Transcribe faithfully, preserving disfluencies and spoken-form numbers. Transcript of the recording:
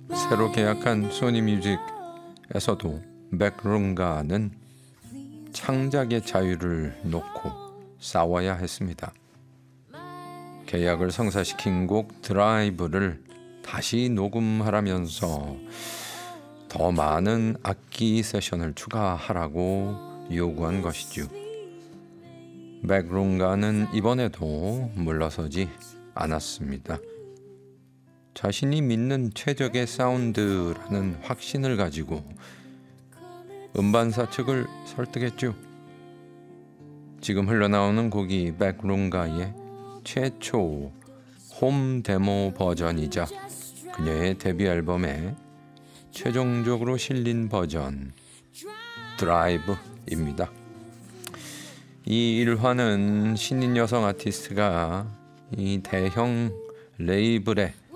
새로 계약한 소니뮤직에서도 맥룬가는 창작의 자유를 놓고 싸워야 했습니다. 계약을 성사시킨 곡 드라이브를 다시 녹음하라면서 더 많은 악기 세션을 추가하라고 요구한 것이죠. 맥룬가는 이번에도 물러서지 않았습니다. 자신이 믿는 최적의 사운드라는 확신을 가지고 음반사 측을 설득했죠. 지금 흘러나오는 곡이 맥룬가의 최초 홈 데모 버전이자 그녀의 데뷔 앨범에 최종적으로 실린 버전 드라이브입니다. 이 일화는 신인 여성 아티스트가 이 대형 레이블의